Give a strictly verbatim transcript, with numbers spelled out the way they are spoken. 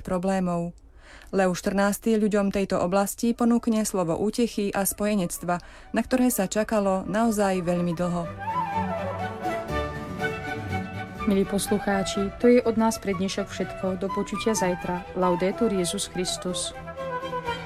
ich problémov. Leo štrnásty ľuďom tejto oblasti ponúkne slovo útechy a spojenectva, na ktoré sa čakalo naozaj veľmi dlho. Milí poslucháči, to je od nás pre dnešok všetko. Do počutia zajtra. Laudetur Jesus Christus.